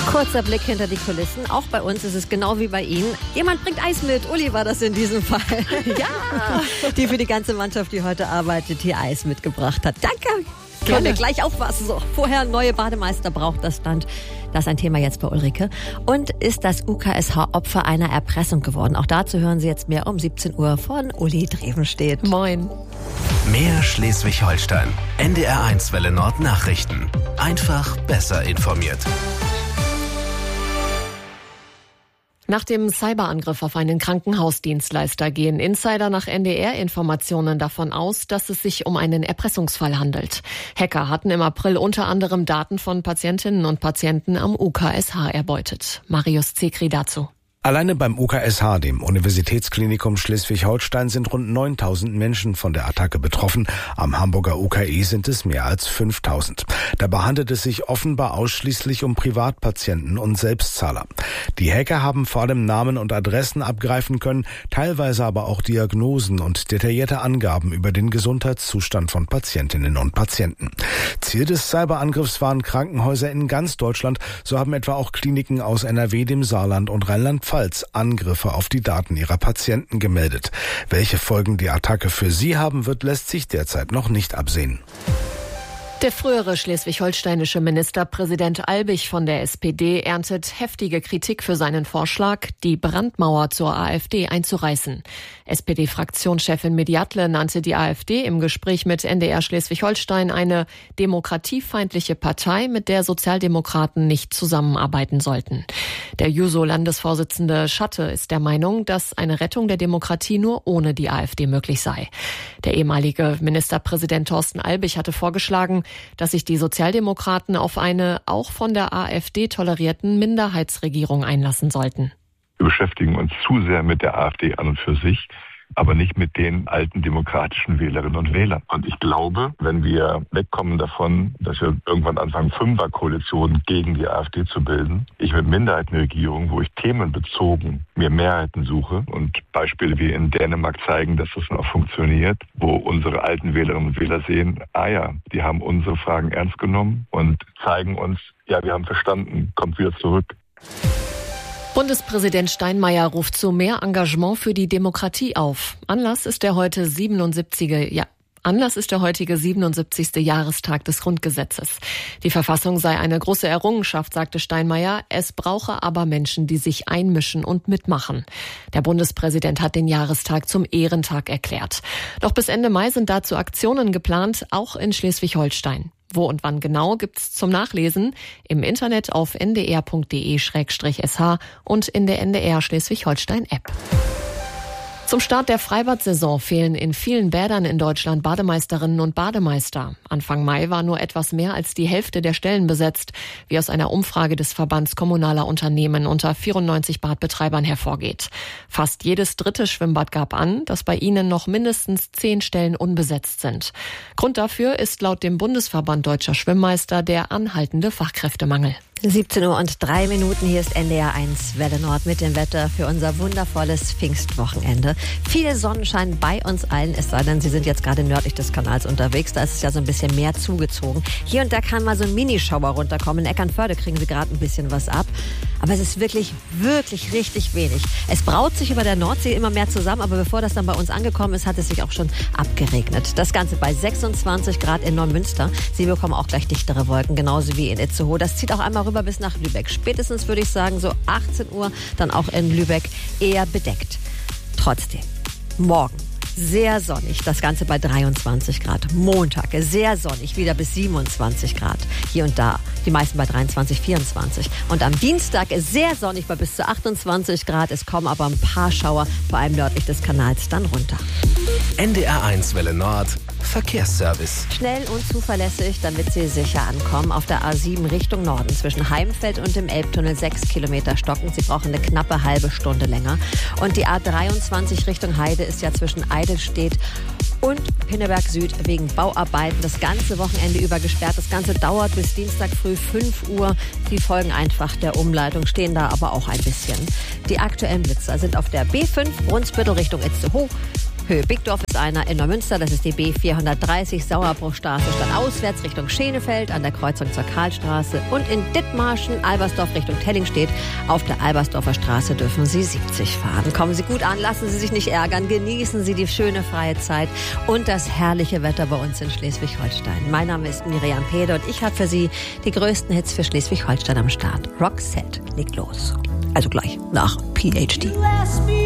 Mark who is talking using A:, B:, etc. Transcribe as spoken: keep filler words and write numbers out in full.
A: Kurzer Blick hinter die Kulissen. Auch bei uns ist es genau wie bei Ihnen. Jemand bringt Eis mit. Uli war das in diesem Fall. Ja, die für die ganze Mannschaft, die heute arbeitet, hier Eis mitgebracht hat. Danke. Können wir gleich auch was. So, vorher neue Bademeister braucht das Land. Das ist ein Thema jetzt bei Ulrike. Und ist das U K S H Opfer einer Erpressung geworden? Auch dazu hören Sie jetzt mehr um siebzehn Uhr von Uli Drevenstedt.
B: Moin.
C: Mehr Schleswig-Holstein. N D R eins Welle Nord Nachrichten. Einfach besser informiert.
B: Nach dem Cyberangriff auf einen Krankenhausdienstleister gehen Insider nach N D R-Informationen davon aus, dass es sich um einen Erpressungsfall handelt. Hacker hatten im April unter anderem Daten von Patientinnen und Patienten am U K S H erbeutet. Marius Zekri dazu.
D: Alleine beim U K S H, dem Universitätsklinikum Schleswig-Holstein, sind rund neuntausend Menschen von der Attacke betroffen. Am Hamburger U K E sind es mehr als fünftausend. Dabei handelt es sich offenbar ausschließlich um Privatpatienten und Selbstzahler. Die Hacker haben vor allem Namen und Adressen abgreifen können, teilweise aber auch Diagnosen und detaillierte Angaben über den Gesundheitszustand von Patientinnen und Patienten. Ziel des Cyberangriffs waren Krankenhäuser in ganz Deutschland. So haben etwa auch Kliniken aus N R W, dem Saarland und Rheinland-Pfalz Angriffe auf die Daten ihrer Patienten gemeldet. Welche Folgen die Attacke für sie haben wird, lässt sich derzeit noch nicht absehen.
B: Der frühere schleswig-holsteinische Ministerpräsident Albig von der S P D erntet heftige Kritik für seinen Vorschlag, die Brandmauer zur AfD einzureißen. S P D-Fraktionschefin Mediatle nannte die AfD im Gespräch mit N D R Schleswig-Holstein eine demokratiefeindliche Partei, mit der Sozialdemokraten nicht zusammenarbeiten sollten. Der Juso-Landesvorsitzende Schatte ist der Meinung, dass eine Rettung der Demokratie nur ohne die AfD möglich sei. Der ehemalige Ministerpräsident Thorsten Albig hatte vorgeschlagen, dass sich die Sozialdemokraten auf eine auch von der AfD tolerierten Minderheitsregierung einlassen sollten.
E: Wir beschäftigen uns zu sehr mit der AfD an und für sich, aber nicht mit den alten demokratischen Wählerinnen und Wählern. Und ich glaube, wenn wir wegkommen davon, dass wir irgendwann anfangen, Fünferkoalitionen gegen die AfD zu bilden, ich mit Minderheitenregierungen, wo ich themenbezogen mir Mehrheiten suche und Beispiele wie in Dänemark zeigen, dass das auch funktioniert, wo unsere alten Wählerinnen und Wähler sehen, ah ja, die haben unsere Fragen ernst genommen und zeigen uns, ja, wir haben verstanden, kommt wieder zurück.
B: Bundespräsident Steinmeier ruft zu mehr Engagement für die Demokratie auf. Anlass ist der heute siebenundsiebzige, ja, Anlass ist der heutige siebenundsiebzigste Jahrestag des Grundgesetzes. Die Verfassung sei eine große Errungenschaft, sagte Steinmeier. Es brauche aber Menschen, die sich einmischen und mitmachen. Der Bundespräsident hat den Jahrestag zum Ehrentag erklärt. Doch bis Ende Mai sind dazu Aktionen geplant, auch in Schleswig-Holstein. Wo und wann genau gibt's zum Nachlesen im Internet auf n d r punkt d e slash s h und in der N D R Schleswig-Holstein-App. Zum Start der Freibad-Saison fehlen in vielen Bädern in Deutschland Bademeisterinnen und Bademeister. Anfang Mai war nur etwas mehr als die Hälfte der Stellen besetzt, wie aus einer Umfrage des Verbands kommunaler Unternehmen unter vierundneunzig Badbetreibern hervorgeht. Fast jedes dritte Schwimmbad gab an, dass bei ihnen noch mindestens zehn Stellen unbesetzt sind. Grund dafür ist laut dem Bundesverband Deutscher Schwimmmeister der anhaltende Fachkräftemangel.
A: siebzehn Uhr und drei Minuten, hier ist N D R eins Welle Nord mit dem Wetter für unser wundervolles Pfingstwochenende. Viel Sonnenschein bei uns allen, es sei denn, Sie sind jetzt gerade nördlich des Kanals unterwegs, da ist es ja so ein bisschen mehr zugezogen. Hier und da kann mal so ein Minischauer runterkommen, in Eckernförde kriegen Sie gerade ein bisschen was ab, aber es ist wirklich, wirklich richtig wenig. Es braut sich über der Nordsee immer mehr zusammen, aber bevor das dann bei uns angekommen ist, hat es sich auch schon abgeregnet. Das Ganze bei sechsundzwanzig Grad in Neumünster. Sie bekommen auch gleich dichtere Wolken, genauso wie in Itzehoe. Das zieht auch einmal rüber bis nach Lübeck. Spätestens würde ich sagen, so achtzehn Uhr, dann auch in Lübeck eher bedeckt. Trotzdem, morgen sehr sonnig, das Ganze bei dreiundzwanzig Grad. Montag sehr sonnig, wieder bis siebenundzwanzig Grad. Hier und da, die meisten bei dreiundzwanzig, vierundzwanzig. Und am Dienstag ist sehr sonnig bei bis zu achtundzwanzig Grad. Es kommen aber ein paar Schauer, vor allem nördlich des Kanals, dann runter.
C: N D R eins Welle Nord Verkehrsservice.
A: Schnell und zuverlässig, damit Sie sicher ankommen. Auf der A sieben Richtung Norden zwischen Heimfeld und dem Elbtunnel sechs Kilometer stocken. Sie brauchen eine knappe halbe Stunde länger. Und die A dreiundzwanzig Richtung Heide ist ja zwischen Eidelstedt und Pinneberg Süd wegen Bauarbeiten das ganze Wochenende über gesperrt. Das Ganze dauert bis Dienstag früh fünf Uhr. Die Folgen einfach der Umleitung stehen da aber auch ein bisschen. Die aktuellen Blitzer sind auf der B fünf Brunsbüttel Richtung Itzehoe. Höhe Bickdorf ist einer. In Neumünster, das ist die B vierhundertdreißig, Sauerbruchstraße stadtauswärts Richtung Schenefeld an der Kreuzung zur Karlstraße. Und in Dithmarschen, Albersdorf Richtung Tellingstedt. Auf der Albersdorfer Straße dürfen Sie siebzig fahren. Kommen Sie gut an, lassen Sie sich nicht ärgern, genießen Sie die schöne freie Zeit und das herrliche Wetter bei uns in Schleswig-Holstein. Mein Name ist Miriam Pede und ich habe für Sie die größten Hits für Schleswig-Holstein am Start. Roxette legt los. Also gleich nach P H D.